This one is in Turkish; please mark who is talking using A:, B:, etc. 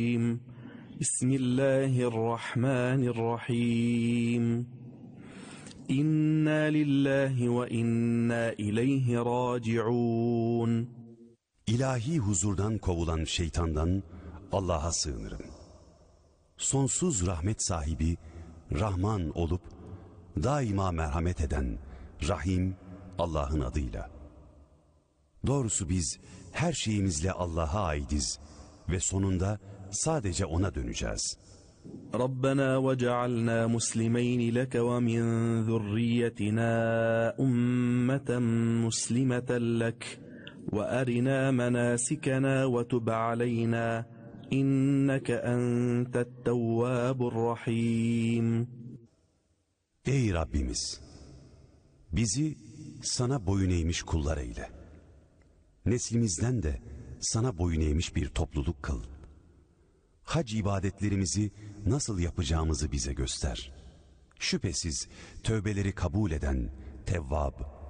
A: Bismillahirrahmanirrahim. İnna lillahi ve inna ileyhi raciun.
B: İlahi huzurdan kovulan şeytandan Allah'a sığınırım. Sonsuz rahmet sahibi, Rahman olup daima merhamet eden Rahim Allah'ın adıyla. Doğrusu biz her şeyimizle Allah'a aidiz ve sonunda sadece O'na döneceğiz.
A: Rabbena ve cealna muslimeyn leke ve min zurriyetina ummeten muslimeten lek ve arina menasikena ve tub aleyna inneke entet tevvabur rahim.
B: Ey Rabbimiz! Bizi sana boyun eğmiş kullar eyle. Neslimizden de sana boyun eğmiş bir topluluk kıl. Hac ibadetlerimizi nasıl yapacağımızı bize göster. Şüphesiz tövbeleri kabul eden Tevvab,